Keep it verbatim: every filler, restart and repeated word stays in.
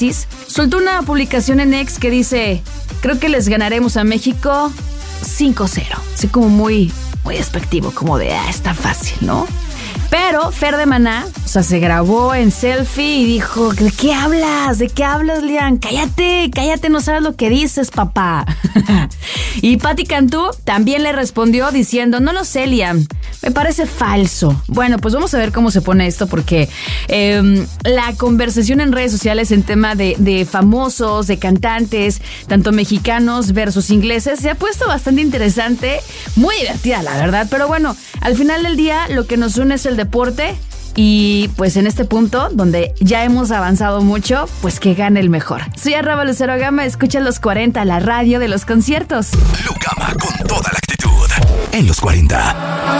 soltó una publicación en X que dice: creo que les ganaremos a México cinco cero. Así como muy, muy despectivo, como de, ah, está fácil, ¿no? Pero Fer de Maná, o sea, se grabó en selfie y dijo: ¿de qué hablas? ¿De qué hablas, Lian? Cállate, cállate, no sabes lo que dices, papá. Y Patti Cantú también le respondió diciendo: no lo sé, Lian, me parece falso. Bueno, pues vamos a ver cómo se pone esto, porque eh, la conversación en redes sociales en tema de, de famosos, de cantantes, tanto mexicanos versus ingleses, se ha puesto bastante interesante, muy divertida, la verdad. Pero bueno, al final del día lo que nos une es el deporte, y pues en este punto donde ya hemos avanzado mucho, pues que gane el mejor. Soy arroba Lucero Gama, escucha Los cuarenta, la radio de los conciertos. Lucama con toda la actitud en Los cuarenta.